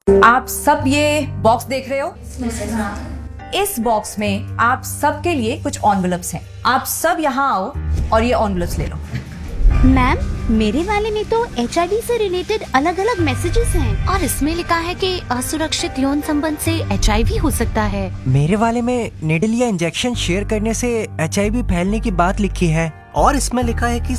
आप सब ये बॉक्स देख रहे हो? इस बॉक्स में आप सबके लिए कुछ एनवेलप्स हैं। आप सब यहाँ आओ और ये एनवेलप्स ले लो। मैम, मेरे वाले में तो HIV से रिलेटेड अलग अलग मैसेजेस हैं और इसमें लिखा है कि असुरक्षित यौन संबंध से HIV हो सकता है। मेरे वाले में निडल या इंजेक्शन शेयर करने से HIV फैलने की बात लिखी है और इसमें लिखा है कि